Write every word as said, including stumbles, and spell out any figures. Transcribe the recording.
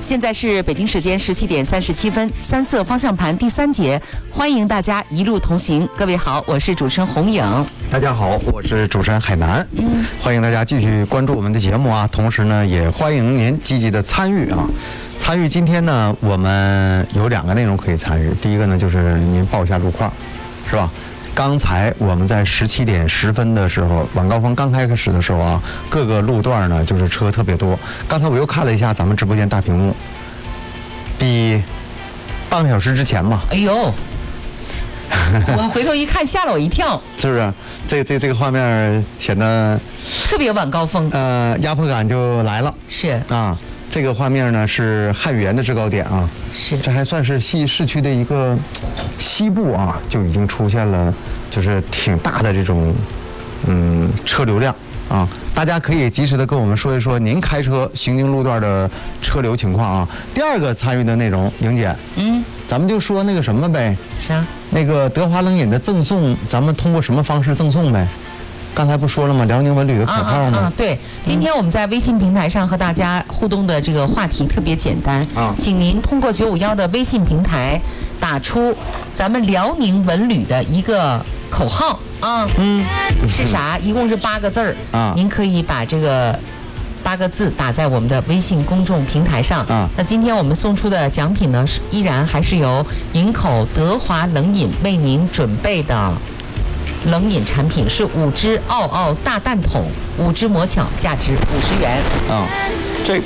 现在是北京时间十七点三十七分，三色方向盘第三节，欢迎大家一路同行。各位好，我是主持人洪颖。 大家好，我是主持人海南。嗯，欢迎大家继续关注我们的节目啊，同时呢，也欢迎您积极的参与啊。参与今天呢，我们有两个内容可以参与。第一个呢，就是您报一下路况，是吧？刚才我们在十七点十分的时候，晚高峰刚开始的时候啊，各个路段呢就是车特别多。刚才我又看了一下咱们直播间大屏幕，比半个小时之前嘛， 哎呦，我回头一看，吓了我一跳， 是不是？这这这个画面显得特别晚高峰， 呃，压迫感就来了。 是啊。这个画面呢是汉语言的制高点啊， 是这还算是西市区的一个西部啊，就已经出现了就是挺大的这种嗯车流量啊，大家可以及时的跟我们说一说您开车行经路段的车流情况啊。第二个参与的内容，莹姐，嗯，咱们就说那个什么呗， 啥？ 那个德华冷饮的赠送，咱们通过什么方式赠送呗？刚才不说了吗？辽宁文旅的口号吗？ 啊啊啊对，今天我们在微信平台上和大家互动的这个话题特别简单啊，请您通过九五幺的微信平台打出咱们辽宁文旅的一个口号啊，嗯，是啥？一共是八个字儿啊，您可以把这个八个字打在我们的微信公众平台上啊。那今天我们送出的奖品呢，是依然还是由营口德华冷饮为您准备的。冷饮产品是五只奥奥大蛋筒，五只魔巧，价值五十元。啊，这